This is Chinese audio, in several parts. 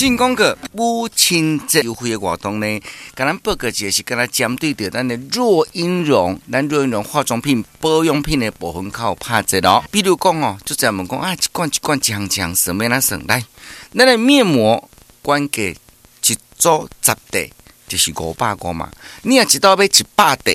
进讲个母亲节优惠的活动呢，甲咱报告一个是甲咱针对着咱的若英容化妆品、保养品的部分较有拍折咯。比如讲哦，就咱们讲啊，一罐一项什么那省来，咱的面膜管价一组10袋就是550嘛，你若一道买100袋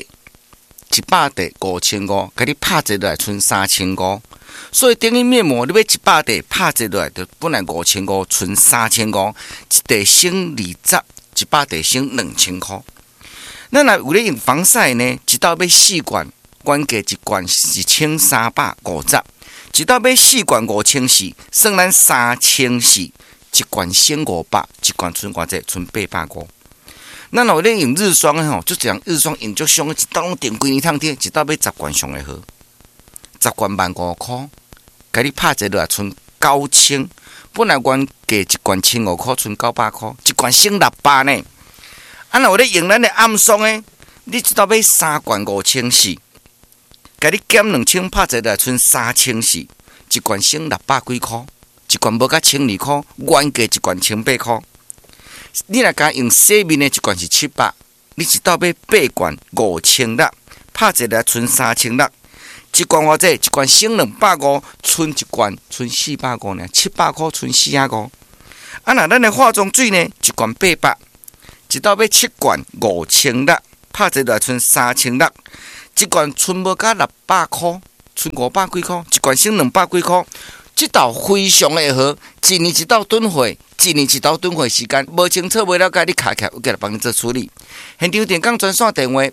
5500，甲你拍折落来剩3500。所以等于面膜，你买100袋拍折落来，就本来5500，剩3500，一袋省20，100袋省2000块。咱若为了用防晒呢，一道买4罐，管价一罐1350，一道买4罐5400，算咱3400，一罐省500，一罐剩偌济？剩850。咱若为了用日霜的吼，就这样日霜用足伤，一道拢订几年通贴，一道买10罐上会好。10罐15000块，甲你拍折落来剩9000，本来原价一罐1500块，剩900块，一罐省600呢。啊，若有咧用咱的暗霜呢，你一道买3罐5400，甲你减2000，拍折落来剩3400，一罐省600几块，一罐无甲1200块，原价一罐1800块。你若甲用洗面的一罐是700，你一道买8罐5600，拍折落来剩3600。一罐偌济？一罐省250，剩一罐剩450呢，700块剩450。啊，那咱的化妆水呢？一罐800，一道买7罐5600，拍折来剩3600，一罐剩无甲600块，剩500几块，一罐省200几块。这道非常的好，一年一道囤货，时间无清楚无了解，你卡起来，我给他帮你做处理。现场电工专线电话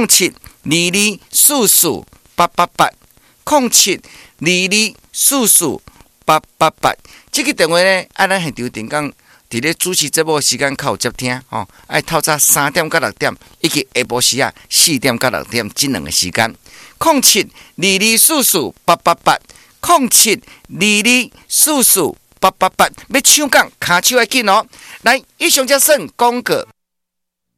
0722448888，0722448888。这个电话呢，咱现场电工伫咧主持节目时间较有接听吼，爱透早3点到6点，以及下晡时啊4点到6点这2个时间。0722448888，0722448888，要抢讲卡手要紧哦。来，以上才算广告。